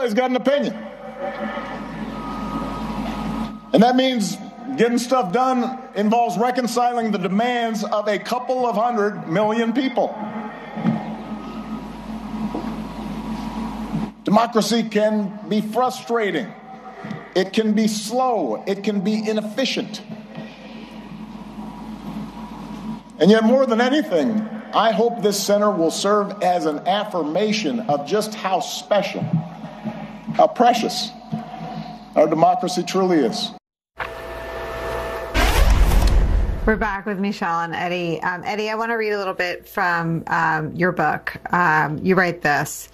Everybody's got an opinion. And that means getting stuff done involves reconciling the demands of a couple of 100 million people. Democracy can be frustrating. It can be slow. It can be inefficient. And yet, more than anything, I hope this center will serve as an affirmation of just how special, how precious our democracy truly is. We're back with Michelle and Eddie. Eddie, I want to read a little bit from your book. You write this.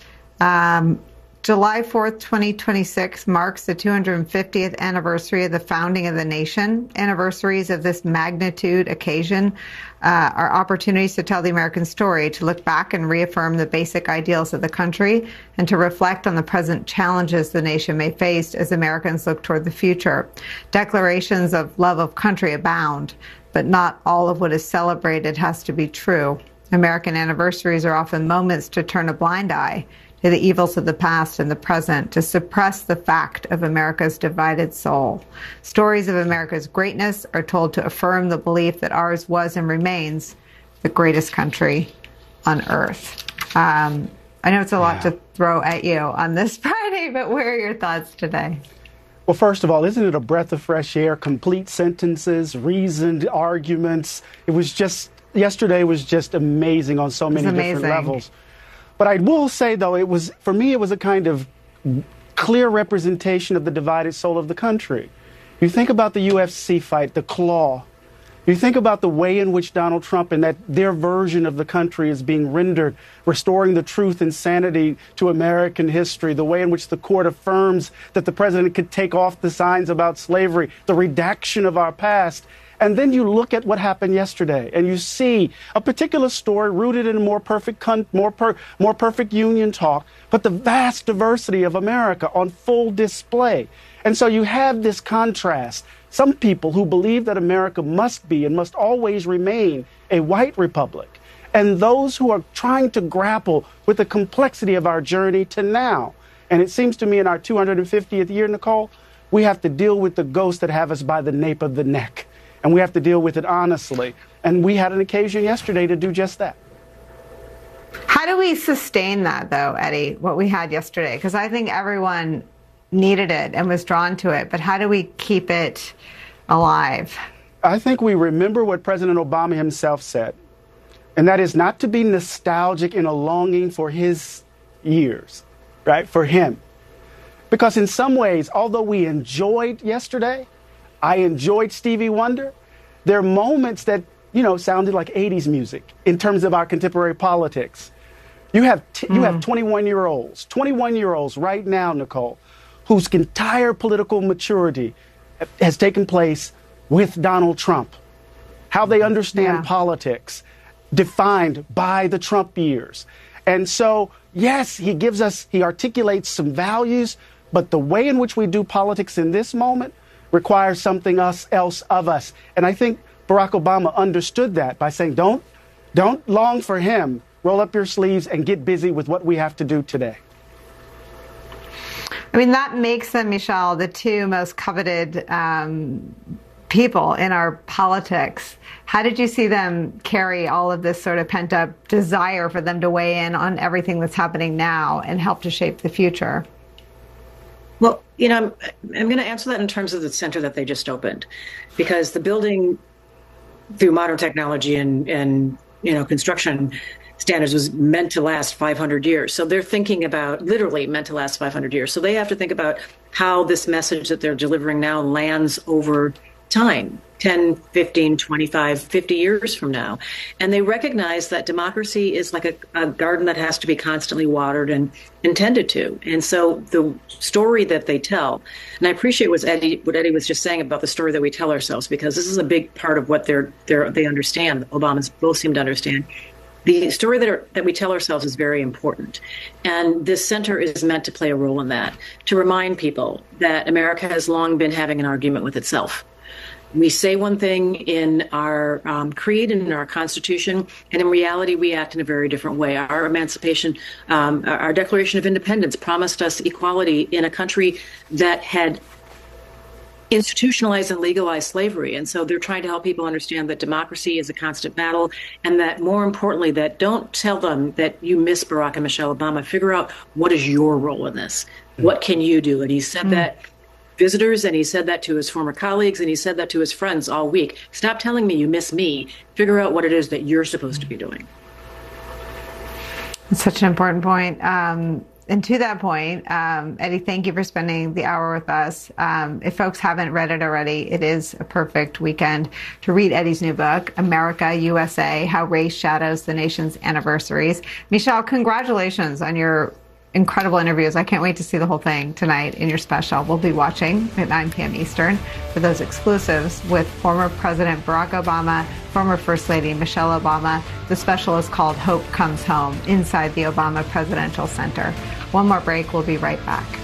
July 4th, 2026 marks the 250th anniversary of the founding of the nation. Anniversaries of this magnitude occasion are opportunities to tell the American story, to look back and reaffirm the basic ideals of the country, and to reflect on the present challenges the nation may face as Americans look toward the future. Declarations of love of country abound, but not all of what is celebrated has to be true. American anniversaries are often moments to turn a blind eye to the evils of the past and the present, to suppress the fact of America's divided soul. Stories of America's greatness are told to affirm the belief that ours was and remains the greatest country on earth. I know it's a lot to throw at you on this Friday, but where are your thoughts today? Well, first of all, isn't it a breath of fresh air? Complete sentences, reasoned arguments. It was just, yesterday was just amazing on so many different levels. But I will say, though, for me, it was a kind of clear representation of the divided soul of the country. You think about the UFC fight, the claw. You think about the way in which Donald Trump and that their version of the country is being rendered, restoring the truth and sanity to American history, the way in which the court affirms that the president could take off the signs about slavery, the redaction of our past. And then you look at what happened yesterday, and you see a particular story rooted in a more perfect union talk, but the vast diversity of America on full display. And so you have this contrast. Some people who believe that America must be and must always remain a white republic, and those who are trying to grapple with the complexity of our journey to now. And it seems to me in our 250th year, Nicole, we have to deal with the ghosts that have us by the nape of the neck. And we have to deal with it honestly. And we had an occasion yesterday to do just that. How do we sustain that, though, Eddie, what we had yesterday? Because I think everyone needed it and was drawn to it. But how do we keep it alive? I think we remember what President Obama himself said, and that is not to be nostalgic in a longing for his years, right, for him. Because in some ways, although we enjoyed yesterday, I enjoyed Stevie Wonder, there are moments that, sounded like 80s music in terms of our contemporary politics. You have 21-year-olds right now, Nicole, whose entire political maturity has taken place with Donald Trump. How they understand politics, defined by the Trump years. And so, yes, he articulates some values, but the way in which we do politics in this moment requires something else of us. And I think Barack Obama understood that by saying, don't long for him. Roll up your sleeves and get busy with what we have to do today. I mean, that makes them, Michelle, the two most coveted people in our politics. How did you see them carry all of this sort of pent-up desire for them to weigh in on everything that's happening now and help to shape the future? Well, I'm going to answer that in terms of the center that they just opened, because the building through modern technology and construction standards was meant to last 500 years. So they're thinking about literally meant to last 500 years. So they have to think about how this message that they're delivering now lands over time, 10, 15, 25, 50 years from now. And they recognize that democracy is like a garden that has to be constantly watered and tended to. And so the story that they tell, and I appreciate what Eddie was just saying about the story that we tell ourselves, because this is a big part of what they understand. Obama's both seem to understand. The story that we tell ourselves is very important. And this center is meant to play a role in that, to remind people that America has long been having an argument with itself. We say one thing in our creed and in our Constitution, and in reality, we act in a very different way. Our emancipation, our Declaration of Independence promised us equality in a country that had institutionalized and legalized slavery. And so they're trying to help people understand that democracy is a constant battle, and that more importantly, that don't tell them that you miss Barack and Michelle Obama. Figure out what is your role in this. What can you do? And he said that visitors, and he said that to his former colleagues, and he said that to his friends all week. Stop telling me you miss me. Figure out what it is that you're supposed to be doing. That's such an important point. And to that point, Eddie, thank you for spending the hour with us. If folks haven't read it already, it is a perfect weekend to read Eddie's new book, America, USA, How Race Shadows the Nation's Anniversaries. Michelle, congratulations on your incredible interviews. I can't wait to see the whole thing tonight in your special. We'll be watching at 9 p.m. Eastern for those exclusives with former President Barack Obama, former First Lady Michelle Obama. The special is called Hope Comes Home, inside the Obama Presidential Center. One more break. We'll be right back.